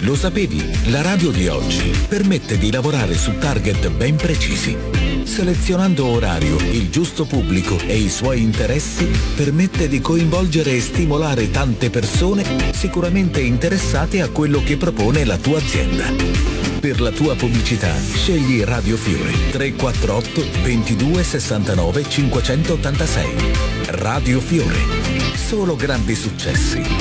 Lo sapevi? La radio di oggi permette di lavorare su target ben precisi. Selezionando orario, il giusto pubblico e i suoi interessi permette di coinvolgere e stimolare tante persone sicuramente interessate a quello che propone la tua azienda. Per la tua pubblicità scegli Radio Fiore 348 22 69 586. Radio Fiore. Solo grandi successi.